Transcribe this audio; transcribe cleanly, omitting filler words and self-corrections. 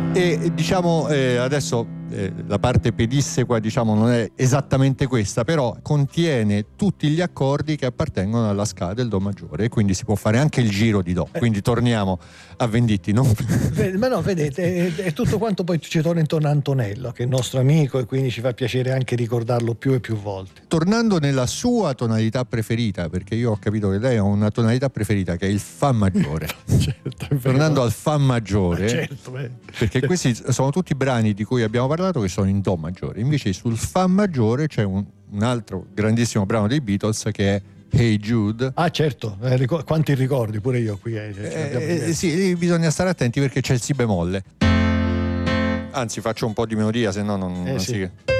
E diciamo adesso la parte pedissequa diciamo non è esattamente questa, però contiene tutti gli accordi che appartengono alla scala del Do maggiore, e quindi si può fare anche il giro di Do. Quindi torniamo a Venditti, no? Ma no, vedete, è tutto quanto poi ci torna intorno a Antonello, che è il nostro amico, e quindi ci fa piacere anche ricordarlo più e più volte. Tornando nella sua tonalità preferita, perché io ho capito che lei ha una tonalità preferita che è il Fa maggiore. Certo, è vero. Tornando al Fa maggiore, Certo, perché questi sono tutti brani di cui abbiamo parlato che sono in Do maggiore, invece sul Fa maggiore c'è un altro grandissimo brano dei Beatles che è Hey Jude. Ah certo, quanti ricordi, pure io qui. Sì, lì bisogna stare attenti perché c'è il Si bemolle. Anzi, faccio un po' di melodia, se no non sì. si...